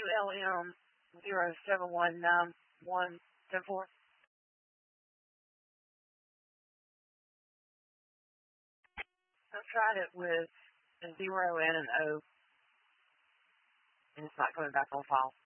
WLM 0719-174. I've tried it with a 0 and an O, and it's not coming back on file.